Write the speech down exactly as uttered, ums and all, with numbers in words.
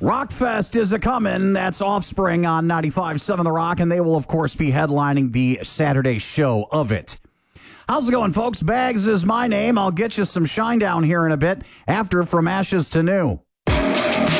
Rockfest is a coming. That's Offspring on ninety-five point seven The Rock, and they will, of course, be headlining the Saturday show of it. How's it going, folks? Bags is my name. I'll get you some Shinedown here in a bit after From Ashes to New.